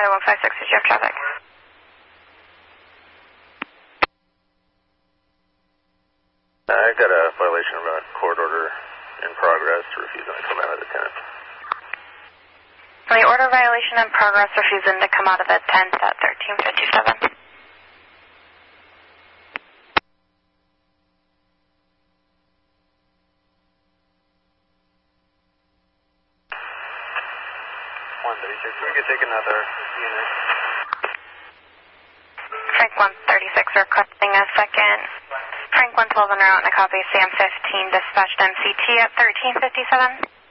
Highway 156, did you have traffic? I got a violation of a court order in progress refusing to come out of the tent. The order violation in progress refusing to come out of the tent at 1357. We could take another unit. Frank 136 requesting a second. Frank 112 en route and a copy Sam 15 dispatched MCT at 1357.